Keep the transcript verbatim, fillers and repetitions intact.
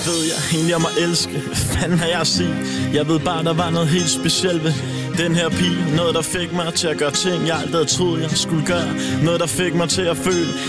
ved jeg egentlig jeg må elske? Hvad fanden har jeg at sige? Jeg ved bare der var noget helt specielt ved den her pige. Noget der fik mig til at gøre ting jeg aldrig havde troet jeg skulle gøre. Noget der fik mig til at føle